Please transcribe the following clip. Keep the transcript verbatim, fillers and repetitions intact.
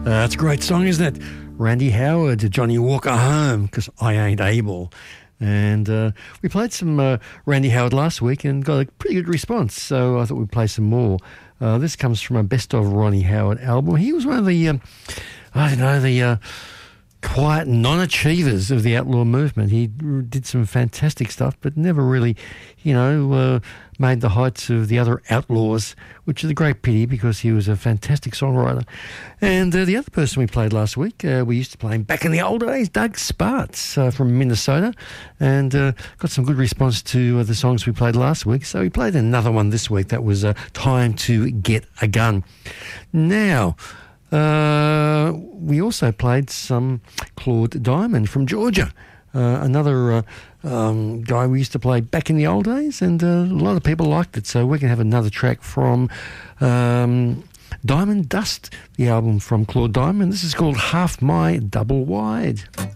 Uh, it's a great song, isn't it? Randy Howard, Johnny Walker Home, because I ain't able. And uh, we played some uh, Randy Howard last week and got a pretty good response, so I thought we'd play some more. Uh, this comes from a Best of Ronnie Howard album. He was one of the, um, I don't know, the uh, quiet non-achievers of the outlaw movement. He did some fantastic stuff, but never really, you know, uh, made the heights of the other outlaws, which is a great pity because he was a fantastic songwriter. And uh, the other person we played last week, uh, we used to play him back in the old days, Doug Sparts uh, from Minnesota, and uh, got some good response to uh, the songs we played last week. So we played another one this week. That was uh, Time to Get a Gun. Now, uh, we also played some Claude Diamond from Georgia. Uh, another uh, um, guy we used to play back in the old days, and uh, a lot of people liked it. So we're going to have another track from um, Diamond Dust, the album from Claude Diamond. This is called Half My Double Wide.